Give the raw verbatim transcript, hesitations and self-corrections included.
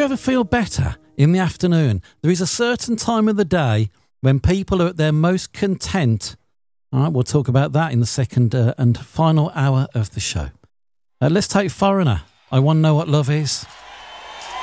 ever feel better in the afternoon? There is a certain time of the day when people are at their most content. All right, we'll talk about that in the second uh, and final hour of the show. Uh, let's take Foreigner. I Want to Know What Love Is.